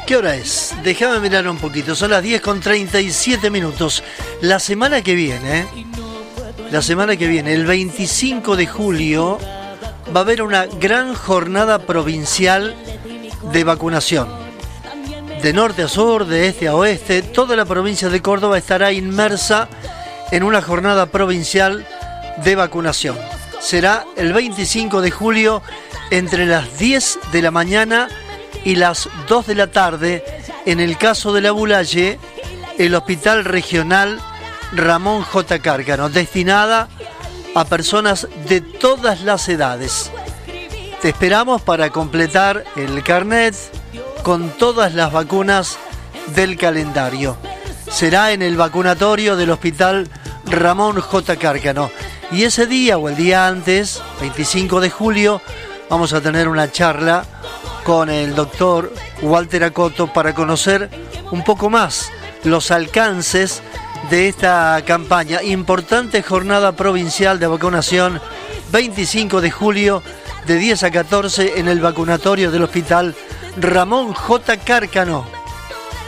¿Qué hora es? Déjame mirar un poquito. Son las 10:37. La semana que viene, el 25 de julio, va a haber una gran jornada provincial de vacunación. De norte a sur, de este a oeste, toda la provincia de Córdoba estará inmersa en una jornada provincial de vacunación. Será el 25 de julio entre las 10 de la mañana y las 2 de la tarde, en el caso de la Bulaye, el Hospital Regional Ramón J. Cárcano, destinada a personas de todas las edades. Te esperamos para completar el carnet con todas las vacunas del calendario. Será en el vacunatorio del Hospital Ramón J. Cárcano. Y ese día o el día antes, 25 de julio, vamos a tener una charla con el doctor Walter Acoto para conocer un poco más los alcances de esta campaña. Importante jornada provincial de vacunación, 25 de julio, de 10 a 14 en el vacunatorio del Hospital Ramón J. Cárcano.